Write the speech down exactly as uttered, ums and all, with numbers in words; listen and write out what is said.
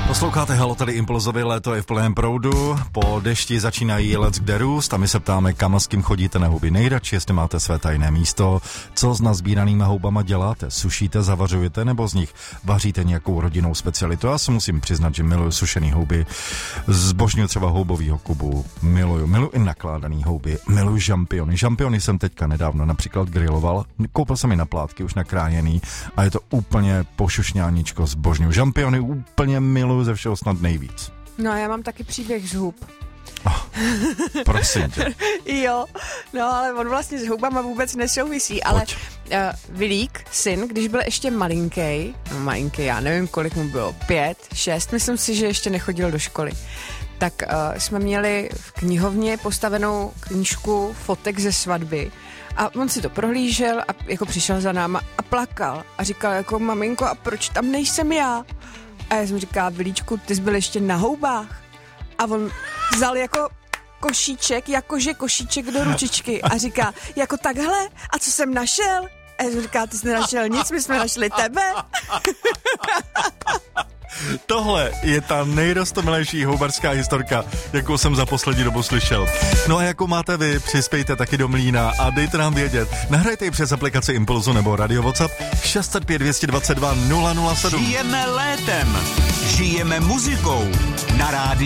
Posloucháte Halo, tady Impulzovi, léto je v plném proudu, po dešti začínají let kde růst a my se ptáme, kam a s kým chodíte na houby nejradši, jestli máte své tajné místo, co s nazbíranýma houbama děláte, sušíte, zavařujete nebo z nich vaříte nějakou rodinnou specialitu. Já si musím přiznat, že miluju sušený houby, zbožňuju třeba houbovýho Kubu, miluju, miluju i nakládaný houby, miluju žampiony. Žampiony jsem teďka nedávno například griloval, koupil jsem je na plátky už nakrájený a je to úplně pošušňáníčko, zbožňuju. Žampiony úplně miluju ze všeho snad nejvíc. No a já mám taky příběh z hub. Oh, prosím tě. Jo, no ale on vlastně s houbama vůbec nesouvisí, ale uh, Vilík, syn, když byl ještě malinký, no malinký, já nevím, kolik mu bylo, pět, šest, myslím si, že ještě nechodil do školy, tak uh, jsme měli v knihovně postavenou knížku fotek ze svatby a on si to prohlížel a jako přišel za náma a plakal a říkal jako maminko, a proč tam nejsem já? A já jsem říkala, Vilíčku, ty jsi byl ještě na houbách. A on vzal jako košíček, jakože košíček do ručičky a říká, jako takhle, a co jsem našel? A já jsem říkala, ty jsi nenašel nic, my jsme našli tebe. Tohle je ta nejrostomilejší houbařská historka, jakou jsem za poslední dobu slyšel. No a jakou máte vy, přispějte taky do mlýna a dejte nám vědět. Nahrajte ji přes aplikaci Impulzu nebo Radio WhatsApp šest set pět, dvě stě dvacet dva, nula nula sedm. Žijeme létem, žijeme muzikou na rádiu